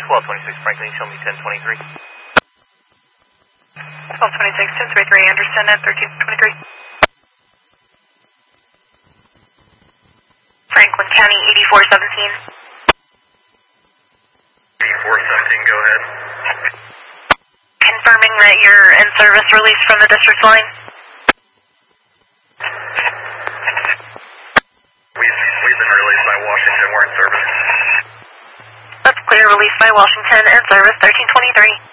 1226 Franklin, show me 1023. 1226, 1023, Anderson at 1323. Franklin County, 8417. 8417, go ahead. Confirming that you're in service release from the district line. We've been released by Washington, we're in service. That's clear, released by Washington, in service 1323.